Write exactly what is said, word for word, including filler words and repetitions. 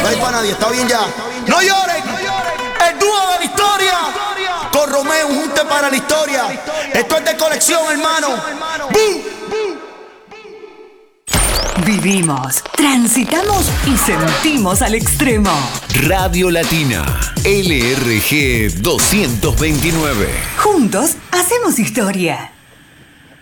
no hay para nadie, está bien ya. No lloren, el dúo de la historia. Con Romeo, un junte para la historia. Esto es de colección, hermano. ¡Bum! Vivimos, transitamos y sentimos al extremo. Radio Latina, L R G doscientos veintinueve. Juntos hacemos historia.